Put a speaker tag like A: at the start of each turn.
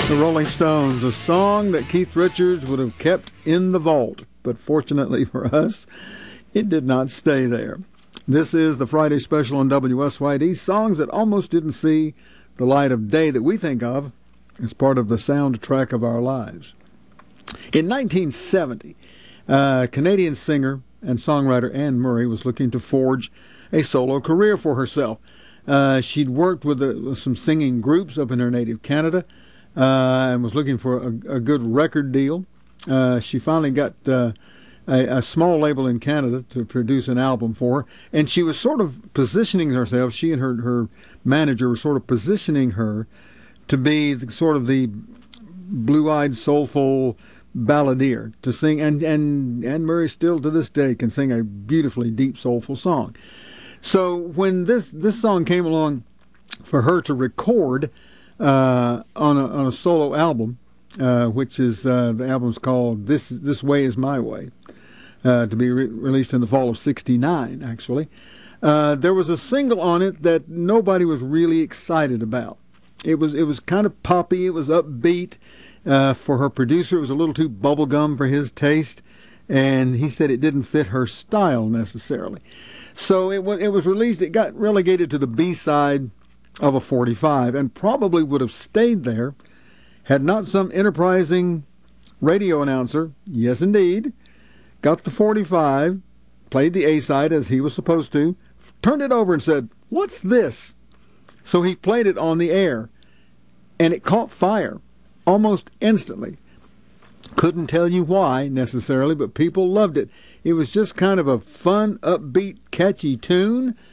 A: The Rolling Stones, a song that Keith Richards would have kept in the vault, but fortunately for us, it did not stay there. This is the Friday special on WSYD, songs that almost didn't see the light of day that we think of as part of the soundtrack of our lives. In 1970, Canadian singer and songwriter Anne Murray was looking to forge a solo career for herself. She'd worked with some singing groups up in her native Canada, and was looking for a good record deal. She finally got a small label in Canada to produce an album for her, and she was sort of positioning herself, she and her manager were sort of positioning her to be sort of the blue-eyed, soulful balladeer to sing, and Anne Murray still to this day can sing a beautifully deep, soulful song. So when this song came along for her to record on a solo album, which is the album's called This Way Is My Way, to be released in the fall of '69. Actually, there was a single on it that nobody was really excited about. It was kind of poppy. It was upbeat. For her producer, it was a little too bubblegum for his taste, and he said it didn't fit her style necessarily. So it was released. It got relegated to the B-side of a 45, and probably would have stayed there had not some enterprising radio announcer, yes indeed, got the 45, played the A-side as he was supposed to, turned it over and said, "What's this?" So he played it on the air, and it caught fire almost instantly. Couldn't tell you why necessarily, but people loved it. It was just kind of a fun, upbeat, catchy tune